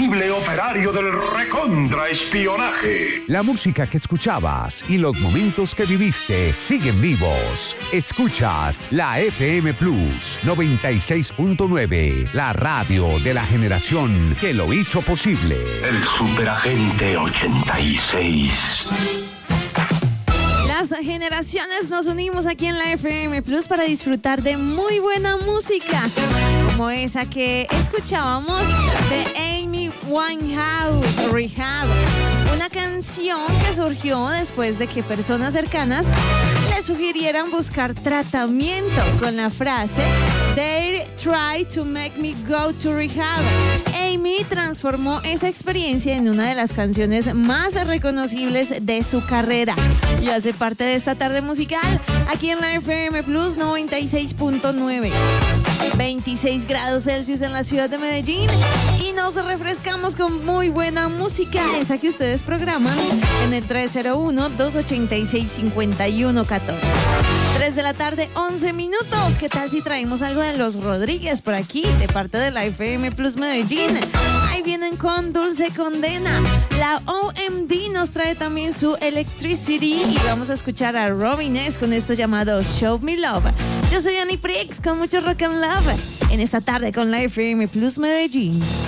temible operario del recontraespionaje. La música que escuchabas y los momentos que viviste siguen vivos. Escuchas la FM Plus 96.9, la radio de la generación que lo hizo posible. El Superagente 86. Las generaciones nos unimos aquí en la FM Plus para disfrutar de muy buena música, como esa que escuchábamos de Amy Winehouse, Rehab, una canción que surgió después de que personas cercanas le sugirieran buscar tratamiento con la frase "They try to make me go to rehab". Amy transformó esa experiencia en una de las canciones más reconocibles de su carrera y hace parte de esta tarde musical aquí en la FM Plus 96.9. 26 grados Celsius en la ciudad de Medellín y nos refrescamos con muy buena música, esa que ustedes programan en el 301-286-5114. 3 de la tarde, 11 minutos. ¿Qué tal si traemos algo de Los Rodríguez por aquí, de parte de la FM Plus Medellín? Ahí vienen con Dulce Condena. La OMD nos trae también su Electricity y vamos a escuchar a Robin S. con esto llamado Show Me Love. Yo soy Annie Prix con mucho rock and love en esta tarde con la FM Plus Medellín.